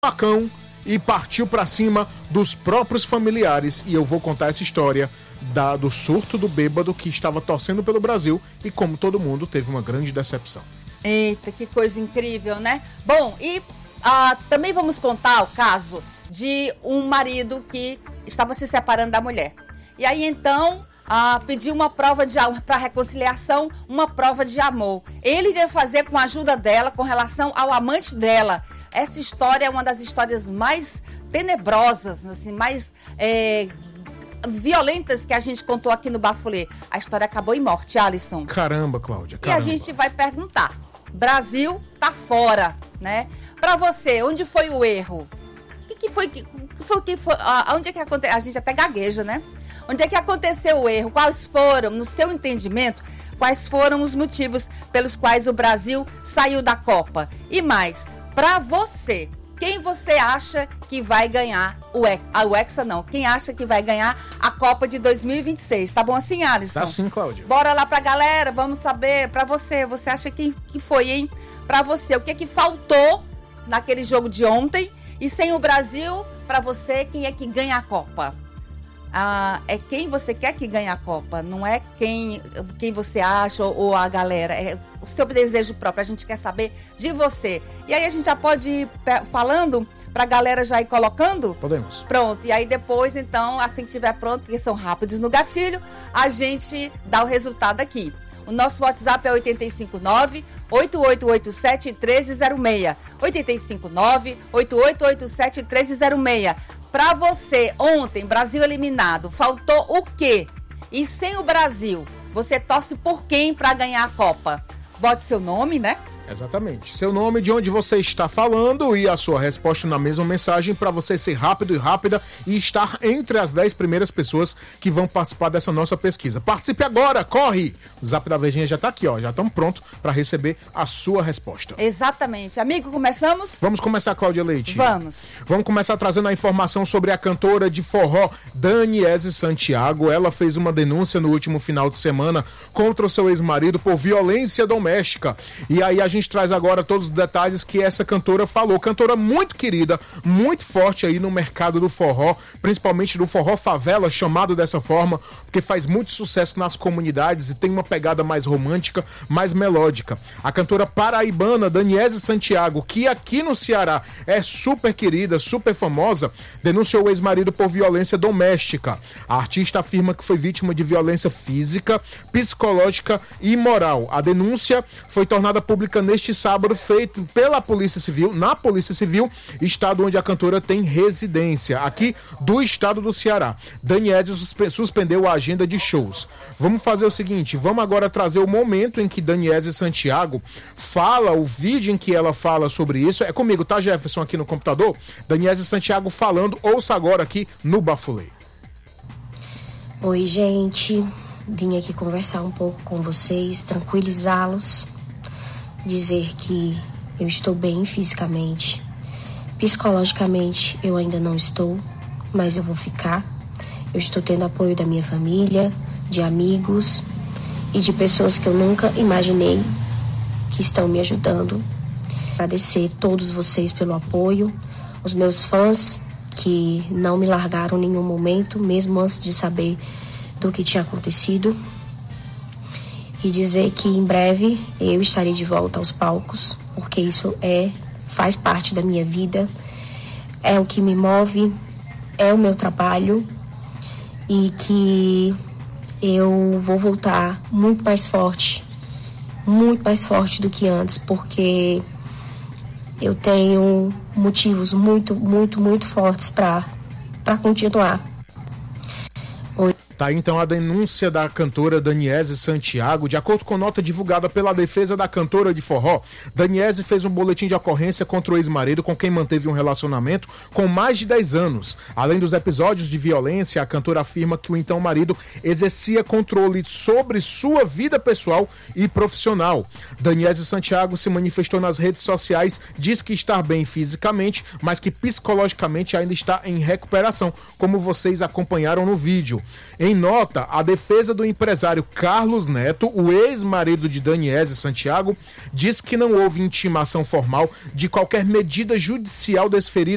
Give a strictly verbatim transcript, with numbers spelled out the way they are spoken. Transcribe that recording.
facão e partiu pra cima dos próprios familiares. E eu vou contar essa história da, do surto do bêbado que estava torcendo pelo Brasil e, como todo mundo, teve uma grande decepção. Eita, que coisa incrível, né? Bom, e ah, também vamos contar o caso de um marido que estava se separando da mulher. E aí, então, ah, pediu uma prova de para reconciliação, uma prova de amor. Ele deve fazer com a ajuda dela, com relação ao amante dela. Essa história é uma das histórias mais tenebrosas, assim, mais é, violentas que a gente contou aqui no Bafulê. A história acabou em morte, Alisson. Caramba, Cláudia, caramba. E a gente vai perguntar. Brasil tá fora, né? Pra você, onde foi o erro? O que, que foi que foi que foi? Onde é que aconteceu? A gente até gagueja, né? Onde é que aconteceu o erro? Quais foram, no seu entendimento, quais foram os motivos pelos quais o Brasil saiu da Copa? E mais, pra você, quem você acha que vai ganhar o Hexa? Ah, o Hexa não. Quem acha que vai ganhar a Copa de dois mil e vinte e seis? Tá bom assim, Alisson? Tá sim, Cláudia. Bora lá pra galera, vamos saber. Pra você, você acha que, que foi, hein? Pra você, o que é que faltou naquele jogo de ontem? E sem o Brasil, pra você, quem é que ganha a Copa? Ah, é quem você quer que ganhe a Copa, não é quem, quem você acha ou, ou a galera, é o seu desejo próprio, a gente quer saber de você. E aí a gente já pode ir falando pra galera já ir colocando? Podemos. Pronto, e aí depois, então, assim que estiver pronto, porque são rápidos no gatilho, a gente dá o resultado aqui. O nosso WhatsApp é oito cinco nove, oito oito oito sete, um três zero seis. oito cinco nove, oito oito oito sete, um três zero seis. Pra você, ontem, Brasil eliminado, faltou o quê? E sem o Brasil, você torce por quem pra ganhar a Copa? Bote seu nome, né? Exatamente. Seu nome, de onde você está falando e a sua resposta na mesma mensagem para você ser rápido e rápida e estar entre as dez primeiras pessoas que vão participar dessa nossa pesquisa. Participe agora, corre! O Zap da Verdinha já tá aqui, ó. Já estamos prontos para receber a sua resposta. Exatamente. Amigo, começamos? Vamos começar, Cláudia Leite. Vamos. Vamos começar trazendo a informação sobre a cantora de forró Daniese Santiago. Ela fez uma denúncia no último final de semana contra o seu ex-marido por violência doméstica. E aí a gente traz agora todos os detalhes que essa cantora falou. Cantora muito querida, muito forte aí no mercado do forró, principalmente do forró favela, chamado dessa forma, porque faz muito sucesso nas comunidades e tem uma pegada mais romântica, mais melódica. A cantora paraibana Daniese Santiago, que aqui no Ceará é super querida, super famosa, denunciou o ex-marido por violência doméstica. A artista afirma que foi vítima de violência física, psicológica e moral. A denúncia foi tornada pública neste sábado, feito pela Polícia Civil, na Polícia Civil, estado onde a cantora tem residência, aqui do estado do Ceará. Daniese suspendeu a agenda de shows. Vamos fazer o seguinte, vamos agora trazer o momento em que Daniese Santiago fala, o vídeo em que ela fala sobre isso. É comigo, tá, Jefferson, aqui no computador? Daniese Santiago falando, ouça agora aqui no Bafulê. Oi, gente. Vim aqui conversar um pouco com vocês, tranquilizá-los. Dizer que eu estou bem fisicamente, psicologicamente eu ainda não estou, mas eu vou ficar. Eu estou tendo apoio da minha família, de amigos e de pessoas que eu nunca imaginei que estão me ajudando. Agradecer a todos vocês pelo apoio, os meus fãs que não me largaram em nenhum momento, mesmo antes de saber do que tinha acontecido. E dizer que em breve eu estarei de volta aos palcos, porque isso é, faz parte da minha vida, é o que me move, é o meu trabalho e que eu vou voltar muito mais forte, muito mais forte do que antes, porque eu tenho motivos muito, muito, muito fortes para para continuar. Tá aí então a denúncia da cantora Daniese Santiago. De acordo com nota divulgada pela defesa da cantora de forró, Daniese fez um boletim de ocorrência contra o ex-marido com quem manteve um relacionamento com mais de dez anos. Além dos episódios de violência, a cantora afirma que o então marido exercia controle sobre sua vida pessoal e profissional. Daniese Santiago se manifestou nas redes sociais, diz que está bem fisicamente, mas que psicologicamente ainda está em recuperação, como vocês acompanharam no vídeo. Em nota, a defesa do empresário Carlos Neto, o ex-marido de Daniese Santiago, diz que não houve intimação formal de qualquer medida judicial desferida